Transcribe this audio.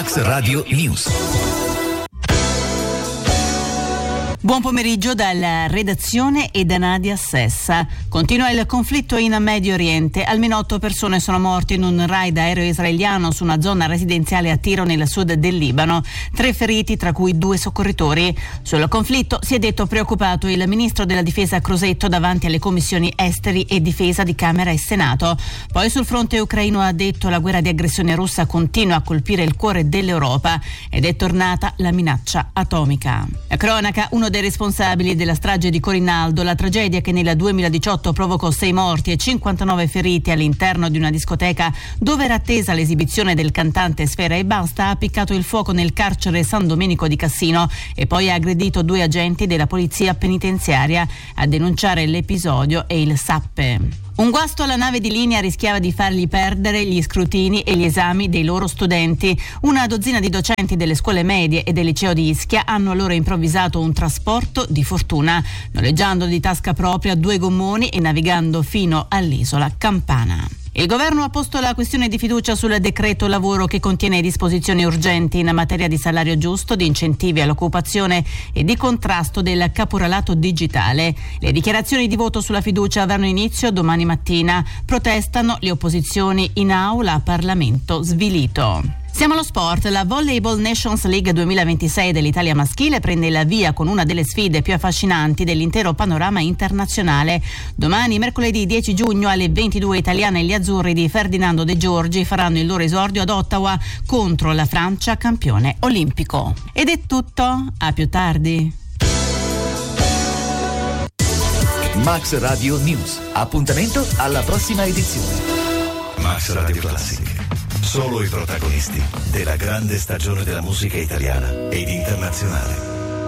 Max Radio News. Buon pomeriggio dalla redazione e da Nadia Sessa. Continua il conflitto in Medio Oriente. Almeno 8 persone sono morte in un raid aereo israeliano su una zona residenziale a Tiro nel sud del Libano. 3 feriti, tra cui 2 soccorritori. Sul conflitto si è detto preoccupato il ministro della difesa Crosetto davanti alle commissioni esteri e difesa di Camera e Senato. Poi sul fronte ucraino ha detto la guerra di aggressione russa continua a colpire il cuore dell'Europa ed è tornata la minaccia atomica. La cronaca, uno dei responsabili della strage di Corinaldo, la tragedia che nel 2018 provocò 6 morti e 59 feriti all'interno di una discoteca dove era attesa l'esibizione del cantante Sfera Ebbasta, ha piccato il fuoco nel carcere San Domenico di Cassino e poi ha aggredito 2 agenti della polizia penitenziaria. A denunciare l'episodio è il SAPPE. Un guasto alla nave di linea rischiava di fargli perdere gli scrutini e gli esami dei loro studenti. Una dozzina di docenti delle scuole medie e del liceo di Ischia hanno allora improvvisato un trasporto di fortuna, noleggiando di tasca propria 2 gommoni e navigando fino all'isola Campana. Il governo ha posto la questione di fiducia sul decreto lavoro che contiene disposizioni urgenti in materia di salario giusto, di incentivi all'occupazione e di contrasto del caporalato digitale. Le dichiarazioni di voto sulla fiducia avranno inizio domani mattina. Protestano le opposizioni in aula, Parlamento svilito. Siamo allo sport. La Volleyball Nations League 2026 dell'Italia maschile prende il via con una delle sfide più affascinanti dell'intero panorama internazionale. Domani, mercoledì 10 giugno alle 22 italiane, gli azzurri di Ferdinando De Giorgi faranno il loro esordio ad Ottawa contro la Francia, campione olimpico. Ed è tutto, a più tardi. Max Radio News. Appuntamento alla prossima edizione. Max Radio Classic. Solo i protagonisti della grande stagione della musica italiana ed internazionale.